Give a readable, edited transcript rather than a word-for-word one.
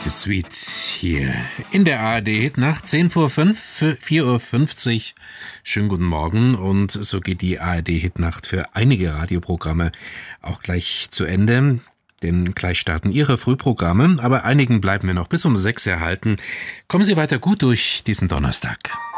Suite hier in der ARD-Hitnacht, 10 vor 5, 4:50 Uhr. Schönen guten Morgen, und so geht die ARD-Hitnacht für einige Radioprogramme auch gleich zu Ende. Denn gleich starten Ihre Frühprogramme, aber einigen bleiben wir noch bis um 6 erhalten. Kommen Sie weiter gut durch diesen Donnerstag.